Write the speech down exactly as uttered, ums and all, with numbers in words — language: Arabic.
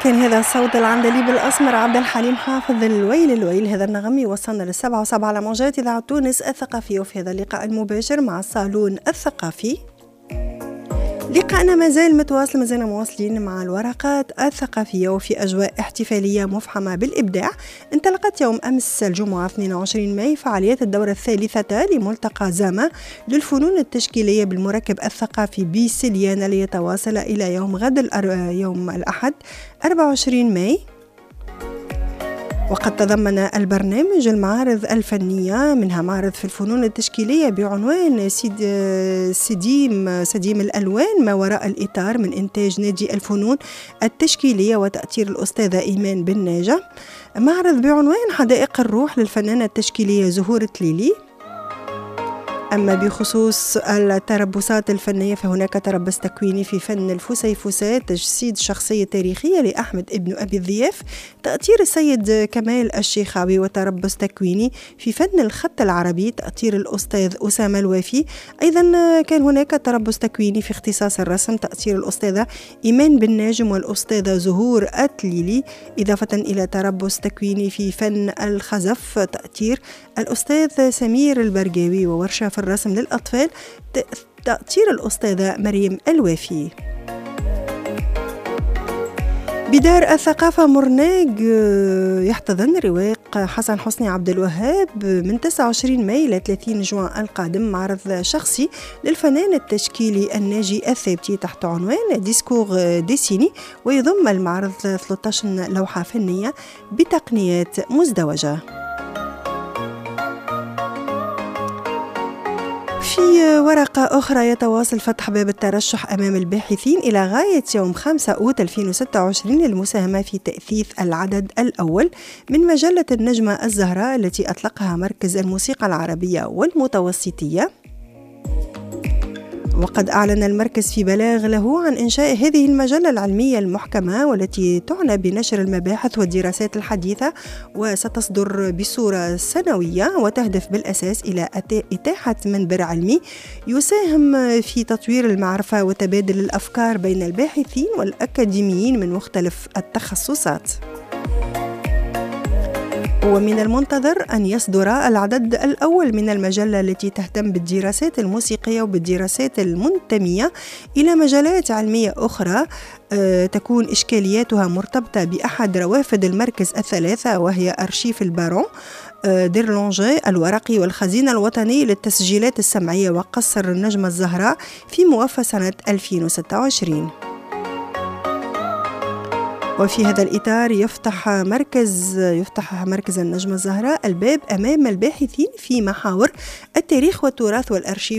كان هذا صوت العندليب الأسمر عبد الحليم حافظ. الويل الويل هذا النغمي وصلنا للسبعة وسبعة على موجات إذاعة تونس الثقافية. وفي هذا اللقاء المباشر مع الصالون الثقافي لقاءنا مازال متواصل، مازلنا مواصلين مع الورقات الثقافية وفي أجواء احتفالية مفحمة بالإبداع. انطلقت يوم أمس الجمعة اثنين وعشرين ماي فعاليات الدورة الثالثة لملتقى زاما للفنون التشكيلية بالمركب الثقافي بسليانة ليتواصل إلى يوم غد يوم الأحد أربعة وعشرين ماي. وقد تضمن البرنامج المعارض الفنية، منها معرض في الفنون التشكيلية بعنوان سديم سديم الألوان ما وراء الإطار من إنتاج نادي الفنون التشكيلية وتأثير الأستاذة إيمان بن ناجة. معرض بعنوان حدائق الروح للفنانة التشكيلية زهور تليلي. أما بخصوص التربصات الفنية فهناك تربص تكويني في فن الفسيفسات، تجسيد شخصية تاريخية لأحمد ابن أبي الضياف، تأطير السيد كمال الشيخاوي، وتربص تكويني في فن الخط العربي، تأطير الأستاذ أسامة الوافي. أيضا كان هناك تربص تكويني في اختصاص الرسم، تأطير الأستاذة إيمان بن ناجم والأستاذة زهور التليلي، إضافة إلى تربص تكويني في فن الخزف، تأطير الأستاذ سمير البرقاوي، وورشة في الرسم للأطفال تأطير الأستاذة مريم الوافي. بدار الثقافة مرناق يحتضن رواق حسن حسني عبد الوهاب من تسعة وعشرين ماي إلى ثلاثين جوان القادم معرض شخصي للفنان التشكيلي الناجي الثابتي تحت عنوان ديسكور ديسيني، ويضم المعرض ثلاثة عشر لوحة فنية بتقنيات مزدوجة. في ورقة أخرى يتواصل فتح باب الترشح أمام الباحثين إلى غاية يوم خمسة أوت ألفين وستة وعشرين للمساهمة في تأثيث العدد الأول من مجلة النجمة الزهراء التي أطلقها مركز الموسيقى العربية والمتوسطية. وقد أعلن المركز في بلاغ له عن إنشاء هذه المجلة العلمية المحكمة والتي تعنى بنشر المباحث والدراسات الحديثة، وستصدر بصورة سنوية وتهدف بالأساس إلى إتاحة منبر علمي يساهم في تطوير المعرفة وتبادل الأفكار بين الباحثين والأكاديميين من مختلف التخصصات. ومن المنتظر أن يصدر العدد الأول من المجلة التي تهتم بالدراسات الموسيقية وبالدراسات المنتمية إلى مجالات علمية أخرى أه تكون إشكالياتها مرتبطة بأحد روافد المركز الثلاثة، وهي أرشيف البارون أه ديرلونجي الورقي والخزينة الوطني للتسجيلات السمعية وقصر النجمة الزهراء في موافى سنة ألفين وستة وعشرين. وفي هذا الإطار يفتح مركز يفتح مركز النجمة الزهراء الباب أمام الباحثين في محاور التاريخ والتراث والأرشيف